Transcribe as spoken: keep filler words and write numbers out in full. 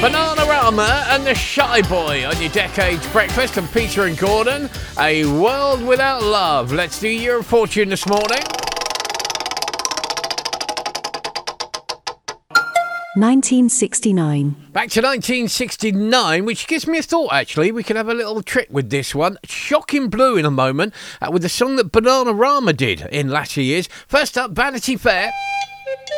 Bananarama and the Shy Boy on your Decades Breakfast, and Peter and Gordon, A World Without Love. Let's do your fortune this morning. nineteen sixty-nine. Back to nineteen sixty-nine, which gives me a thought, actually. We could have a little trick with this one. Shocking Blue in a moment, uh, with the song that Bananarama did in latter years. First up, Vanity Fair.